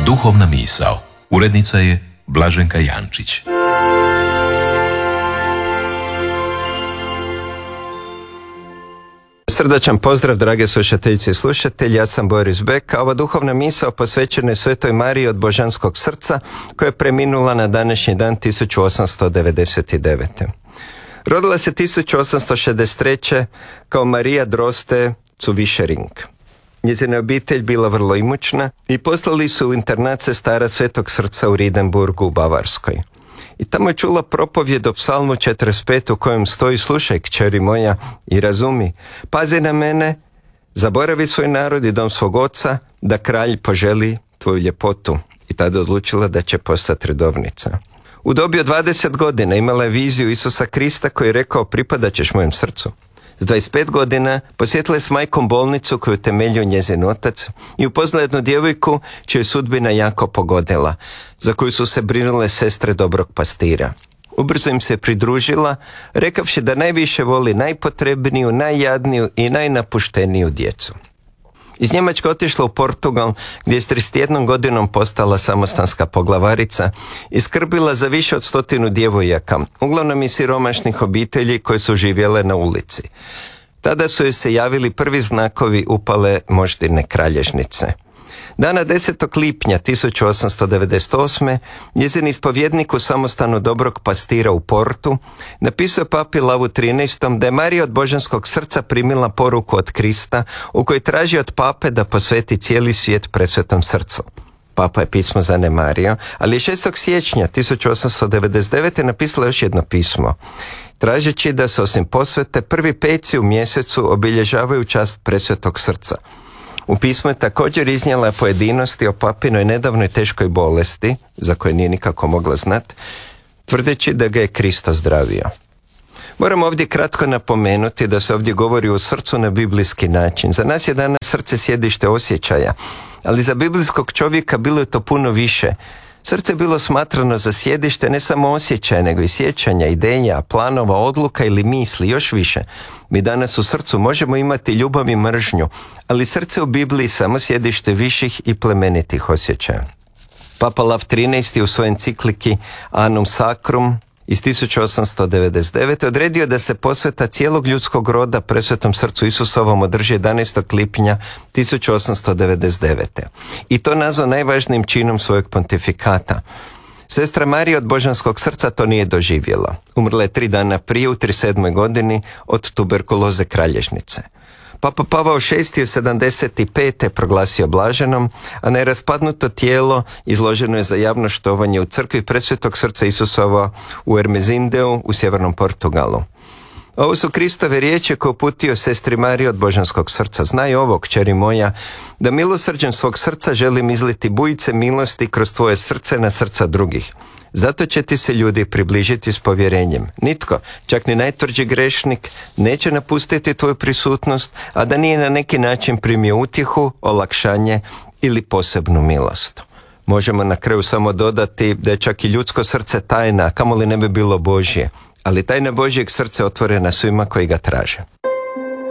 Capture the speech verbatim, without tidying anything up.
Duhovna misao. Urednica je Blaženka Jančić. Srdačan pozdrav, drage slušateljice i slušatelji, ja sam Boris Bek, a ova duhovna misao posvećena je Svetoj Mariji od Božanskog srca, koja je preminula na današnji dan tisuću osamsto devedeset devete. Rodila se tisuću osamsto šezdeset treće kao Marija Droste zu Vischering. Njezina obitelj bila vrlo imućna i poslali su u internat sestara Svetog srca u Ridenburgu u Bavarskoj. I tamo je čula propovjed o psalmu četrdeset pet u kojem stoji: slušaj, kćeri moja, i razumi, pazi na mene, zaboravi svoj narod i dom svog oca, da kralj poželi tvoju ljepotu. I tada odlučila da će postati redovnica. U dobi od dvadeset godina imala je viziju Isusa Krista koji je rekao: pripadat ćeš mojem srcu. S dvadeset pet godina posjetila je s majkom bolnicu koju temeljio njezin otac i upoznala jednu djevojku čiju je sudbina jako pogodila, za koju su se brinule sestre dobrog pastira. Ubrzo im se pridružila, rekavši da najviše voli najpotrebniju, najjadniju i najnapušteniju djecu. Iz Njemačke otišla u Portugal, gdje je s trideset jednom godinom postala samostanska poglavarica i skrbila za više od stotinu djevojaka, uglavnom iz siromašnih obitelji koje su živjele na ulici. Tada su joj se javili prvi znakovi upale moždine kralježnice. Dana desetog lipnja tisuću osamsto devedeset osme njezin ispovjednik u samostanu dobrog pastira u Portu napisao papi Lavu trinaestom da je Marija od Božanskog srca primila poruku od Krista u kojoj traži od pape da posveti cijeli svijet presvetom srcu. Papa je pismo zanemario, ali je šestog siječnja tisuću osamsto devedeset devete napisala još jedno pismo, tražeći da se osim posvete prvi peci u mjesecu obilježavaju čast presvetog srca. U pismu je također iznijela pojedinosti o papinoj nedavnoj teškoj bolesti, za koje nije nikako mogla znat, tvrdeći da ga je Kristo zdravio. Moram ovdje kratko napomenuti da se ovdje govori o srcu na biblijski način. Za nas je danas srce sjedište osjećaja, ali za biblijskog čovjeka bilo je to puno više. Srce je bilo smatrano za sjedište ne samo osjećaja, nego i sjećanja, ideja, planova, odluka ili misli, još više. Mi danas u srcu možemo imati ljubav i mržnju, ali srce u Bibliji samo sjedište viših i plemenitih osjećaja. Papa Lav trinaesti u svojoj encikliki Annum Sacrum iz tisuću osamsto devedeset devete odredio da se posveta cijelog ljudskog roda presvetom srcu Isusovom održi jedanaestog lipnja tisuću osamsto devedeset devete. I to nazvao najvažnijim činom svojeg pontifikata. Sestra Marija od Božanskog srca to nije doživjela. Umrla je tri dana prije, u trideset sedmoj godini, od tuberkuloze kralježnice. Papa Pavao šesti u sedamdeset pete proglasio blaženom, a neraspadnuto tijelo izloženo je za javno štovanje u crkvi presvetog srca Isusova u Ermezindeu u sjevernom Portugalu. Ovo su Kristove riječi koje uputio sestri Mariji od Božanskog srca. Znaj ovo, kćeri moja, da milosrđem svog srca želim izliti bujice milosti kroz tvoje srce na srca drugih. Zato će ti se ljudi približiti s povjerenjem. Nitko, čak ni najtvrđi grešnik, neće napustiti tvoju prisutnost, a da nije na neki način primio utjehu, olakšanje ili posebnu milost. Možemo na kraju samo dodati da je čak i ljudsko srce tajna, kamoli ne bi bilo Božje, ali tajna Božjeg srca otvorena svima koji ga traže.